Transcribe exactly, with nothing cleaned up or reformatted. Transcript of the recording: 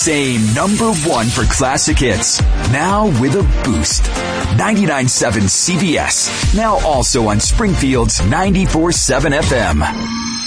same number one for classic hits, now with a boost. ninety-nine point seven C B S, now also on Springfield's ninety-four point seven F M.